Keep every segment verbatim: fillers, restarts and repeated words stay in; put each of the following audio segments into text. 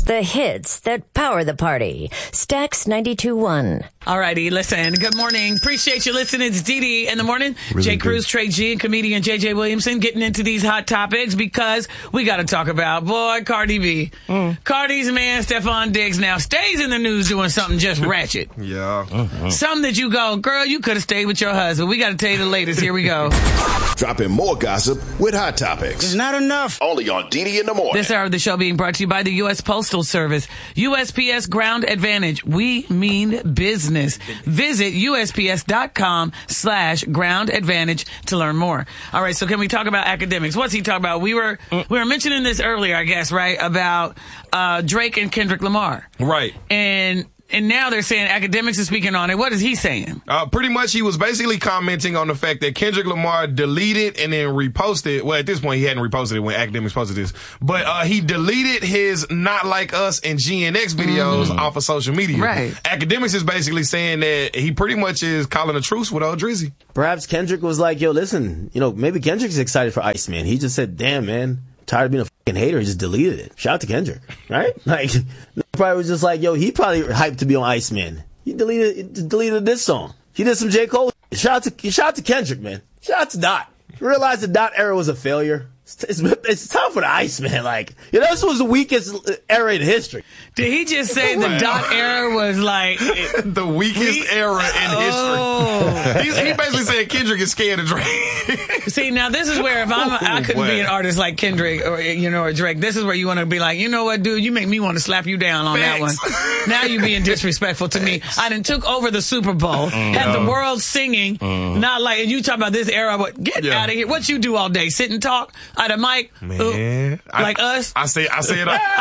The hits that power the party. Stax ninety-two point one. All righty, listen. Good morning. Appreciate you listening. It's Dee Dee in the morning. Really Jay good. Cruz, Trey G, and comedian J J Williamson getting into these hot topics because we got to talk about, boy, Cardi B. Mm. Cardi's man, Stephon Diggs, now stays in the news doing something just ratchet. Yeah. Uh-huh. Something that you go, girl, you could have stayed with your husband. We got to tell you the latest. Here we go. Dropping more gossip with Hot Topics. It's not enough. Only on Dee Dee in the morning. This hour of the show being brought to you by the U S Postal Service. U S P S Ground Advantage. We mean business. Visit U S P S dot com slash ground advantage to learn more. All right, so can we talk about academics? What's he talking about? We were we were mentioning this earlier, I guess, right? About uh, Drake and Kendrick Lamar. Right. And and now they're saying academics is speaking on it. What is he saying? Uh, pretty much he was basically commenting on the fact that Kendrick Lamar deleted and then reposted. Well, at this point, he hadn't reposted it when academics posted this. But uh, he deleted his Not Like Us and G N X videos mm. off of social media. Right. Academics is basically saying that he pretty much is calling a truce with old Drizzy. Perhaps Kendrick was like, yo, listen, you know, maybe Kendrick's excited for Iceman. He just said, damn, man. Tired of being a fucking hater, he just deleted it. Shout out to Kendrick, right? Like, probably was just like, yo, he probably hyped to be on Iceman. He deleted deleted this song. He did some J. Cole. Shout out to shout out to Kendrick, man. Shout out to Dot. Realized the Dot era was a failure. It's, it's, it's time for the Iceman. Like, you know, this was the weakest era in history. Did he just say the Dot era was like the weakest we, era in oh. history? He, he basically said Kendrick is scared of Drake. See, now this is where if I'm, I couldn't be an artist like Kendrick or you know or Drake. This is where you want to be like, you know what, dude, you make me want to slap you down on Facts. that one. Now you being disrespectful to me. I done took over the Super Bowl, mm, had no. the world singing, mm. not like and you talk about this era. But get yeah. out of here. What you do all day? Sit and talk at a mic, man. Ooh, I, like us. I say, I say it. Like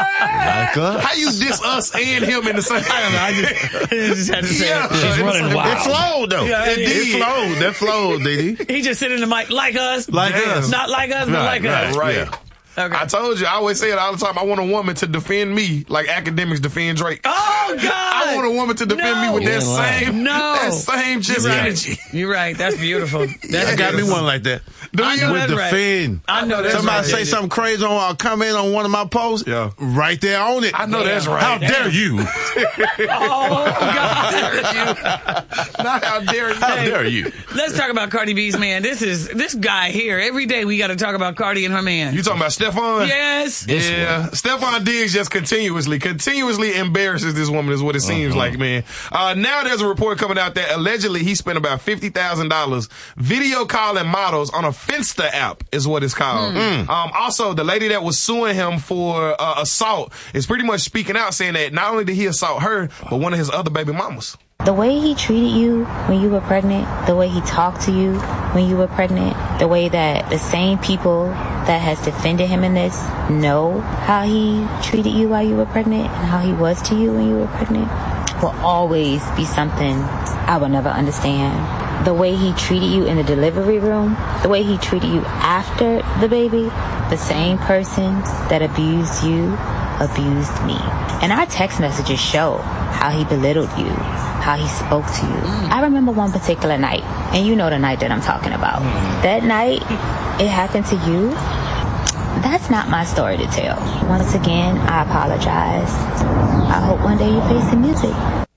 us. How you diss us and him in the same? I don't know. I just, I just had to say yeah. it. She's running wild. It flowed though. Yeah, it, it, it flowed. That flowed, did he? He just sit in the mic like us, like Damn. us, not like us, but right, like right, us. Right. Yeah. Okay. I told you, I always say it all the time. I want a woman to defend me like academics defend Drake. Oh, God. I want a woman to defend no. me with that same, no. that same just You're energy. Right. You're right. That's beautiful. That's I got me one like that. Do I you? know With that's defend. Right. I know that's Somebody right. say something crazy on or comment on one of my posts. Yeah. Right there on it. I know yeah. that's right. How Damn. dare you? Oh, God. Not how dare you. How dare you? Let's talk about Cardi B's man. This is this guy here. Every day we got to talk about Cardi and her man. You talking about Stephon? Yes. Yeah. Stephon Diggs just continuously, continuously embarrasses this woman is what it seems uh-huh. like, man. Uh, now there's a report coming out that allegedly he spent about fifty thousand dollars video calling models on a Finsta app is what it's called. Mm. Um, also, the lady that was suing him for uh, assault is pretty much speaking out saying that not only did he assault her, but one of his other baby mamas. The way he treated you when you were pregnant, the way he talked to you when you were pregnant, the way that the same people that has defended him in this know how he treated you while you were pregnant and how he was to you when you were pregnant will always be something I will never understand. The way he treated you in the delivery room, the way he treated you after the baby, the same person that abused you abused me. And our text messages show how he belittled you, how he spoke to you. Mm. I remember one particular night, and you know the night that I'm talking about. Mm. That night, it happened to you. That's not my story to tell. Once again, I apologize. I hope one day you play some music.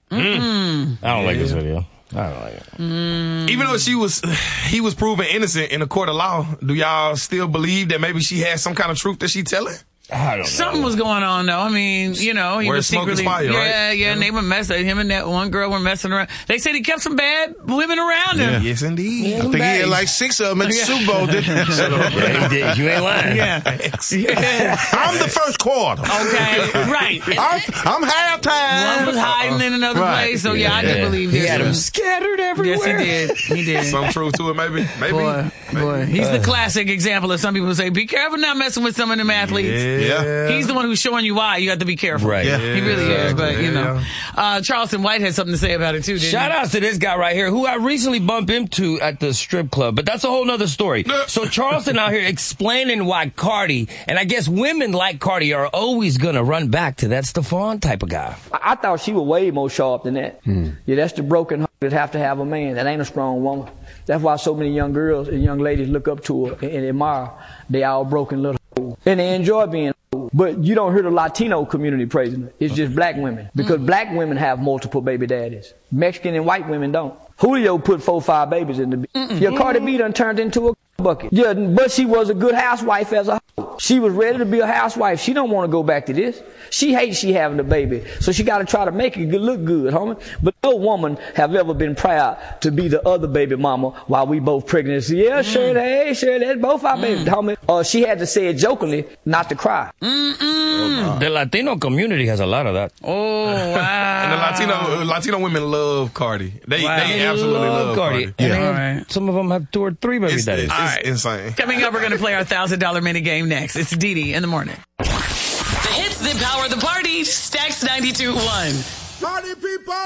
Mm. I don't like this video. I don't like it. Mm. Even though she was, he was proven innocent in a court of law, do y'all still believe that maybe she had some kind of truth that she telling? I don't Something know. was going on though. I mean, you know, he Where was smoke is secretly, fire, yeah, right? yeah, Yeah. and they were messing. Him and that one girl were messing around. They said he kept some bad women around him. Yeah. Yes, indeed. I think he had like six of them at the Yeah. Super Bowl, didn't he? Yeah, he did. You ain't lying. Yeah. yeah. I'm the first quarter. Okay, right. I'm, I'm halftime. One was hiding in another Right. place, so yeah, I do believe He this. had one. them scattered everywhere. Yes, he did. He did. Some truth to it, maybe. Maybe. Boy, maybe. boy, he's the classic example of some people say, "Be careful not messing with some of them athletes." Yeah. He's the one who's showing you why you have to be careful. Right. Yeah. He really Yeah. is, but you know, Yeah. uh, Charleston White had something to say about it too. Didn't Shout he? outs to this guy right here, who I recently bumped into at the strip club, but that's a whole nother story. So Charleston out here explaining why Cardi, and I guess women like Cardi are always gonna run back to that Stephon type of guy. I, I thought she was way more sharp than that. Hmm. Yeah, that's the broken heart that have to have a man. That ain't a strong woman. That's why so many young girls and young ladies look up to her and, and admire. They all broken little hoes. And they enjoy being hoes. But you don't hear the Latino community praising her. It's just black women. Because mm. black women have multiple baby daddies. Mexican and white women don't. Julio put four, five babies in the Mm-mm. Yeah, Cardi B done turned into a bucket. Yeah, but she was a good housewife as a hoe. She was ready to be a housewife. She don't want to go back to this. She hates she having a baby. So she got to try to make it look good, homie. But no woman have ever been proud to be the other baby mama while we both pregnant. So, yeah, mm. Shirley, hey, Shirley, that's both our mm. babies, homie. Uh, she had to say it jokingly, not to cry. Oh, the Latino community has a lot of that. Oh, wow. And the Latino Latino women love Cardi. They wow. they absolutely love, love Cardi. Cardi. Yeah. All right. Some of them have two or three baby it's, daddies. It's, All it's right. insane. Coming up, we're going to play our one thousand dollars minute game next. It's Dee Dee in the morning. The hits that power the party. Stacks ninety-two point one. Party people!